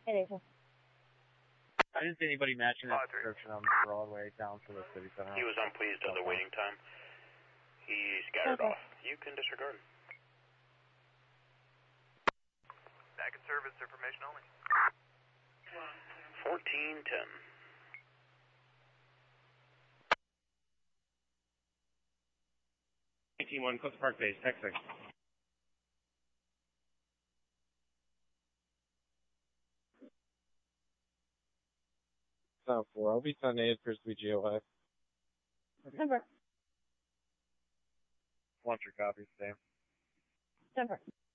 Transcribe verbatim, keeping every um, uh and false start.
Hey, Nathan. I didn't see anybody matching that description on Broadway down to the city center. He was unpleased at the waiting time. He scattered Okay. off. You can disregard. Back in service, information only. fourteen ten. nineteen one, Clifton Park Base, texting. Sound four, I'll be ten eight for three G O I. Number. Want your copies, Sam? Number.